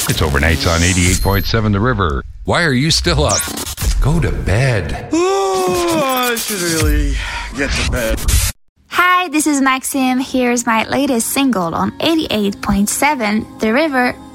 It's overnights on 88.7 The River. Why are you still up? Go to bed. Oh, I should really get to bed. Hi, this is Maxim. Here's my latest single on 88.7 The River.